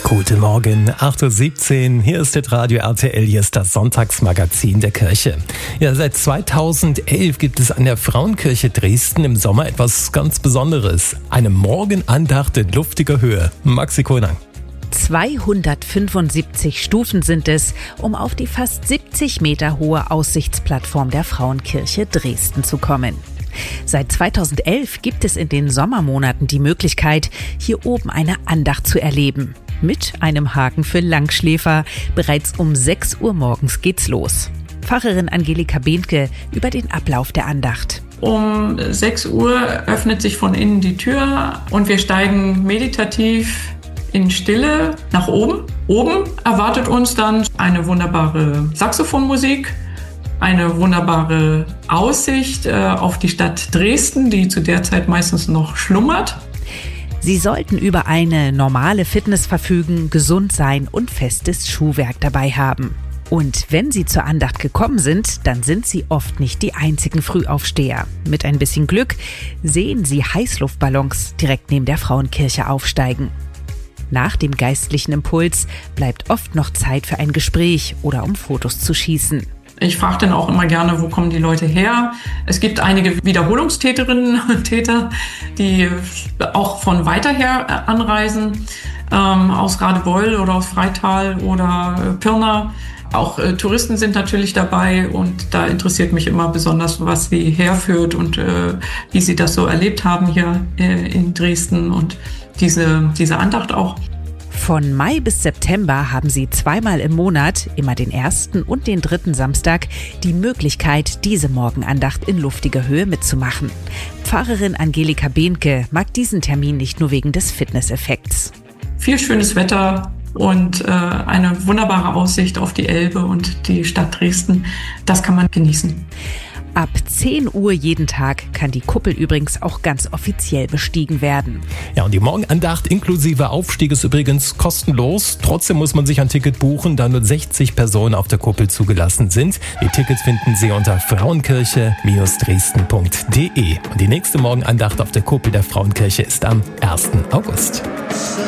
Guten Morgen, 8.17 Uhr, hier ist das Radio RTL, hier ist das Sonntagsmagazin der Kirche. Ja, seit 2011 gibt es an der Frauenkirche Dresden im Sommer etwas ganz Besonderes. Eine Morgenandacht in luftiger Höhe. Maxi Konang. 275 Stufen sind es, um auf die fast 70 Meter hohe Aussichtsplattform der Frauenkirche Dresden zu kommen. Seit 2011 gibt es in den Sommermonaten die Möglichkeit, hier oben eine Andacht zu erleben. Mit einem Haken für Langschläfer. Bereits um 6 Uhr morgens geht's los. Pfarrerin Angelika Behnke über den Ablauf der Andacht. Um 6 Uhr öffnet sich von innen die Tür und wir steigen meditativ in Stille nach oben. Oben erwartet uns dann eine wunderbare Saxophonmusik, eine wunderbare Aussicht auf die Stadt Dresden, die zu der Zeit meistens noch schlummert. Sie sollten über eine normale Fitness verfügen, gesund sein und festes Schuhwerk dabei haben. Und wenn Sie zur Andacht gekommen sind, dann sind Sie oft nicht die einzigen Frühaufsteher. Mit ein bisschen Glück sehen Sie Heißluftballons direkt neben der Frauenkirche aufsteigen. Nach dem geistlichen Impuls bleibt oft noch Zeit für ein Gespräch oder um Fotos zu schießen. Ich frage dann auch immer gerne, wo kommen die Leute her? Es gibt einige Wiederholungstäterinnen und Täter, die auch von weiter her anreisen, aus Radebeul oder aus Freital oder Pirna. Auch Touristen sind natürlich dabei und da interessiert mich immer besonders, was sie herführt und wie sie das so erlebt haben hier in Dresden und diese Andacht auch. Von Mai bis September haben Sie zweimal im Monat, immer den ersten und den dritten Samstag, die Möglichkeit, diese Morgenandacht in luftiger Höhe mitzumachen. Pfarrerin Angelika Behnke mag diesen Termin nicht nur wegen des Fitnesseffekts. Viel schönes Wetter und eine wunderbare Aussicht auf die Elbe und die Stadt Dresden, das kann man genießen. Ab 10 Uhr jeden Tag kann die Kuppel übrigens auch ganz offiziell bestiegen werden. Ja, und die Morgenandacht inklusive Aufstieg ist übrigens kostenlos. Trotzdem muss man sich ein Ticket buchen, da nur 60 Personen auf der Kuppel zugelassen sind. Die Tickets finden Sie unter frauenkirche-dresden.de. Und die nächste Morgenandacht auf der Kuppel der Frauenkirche ist am 1. August.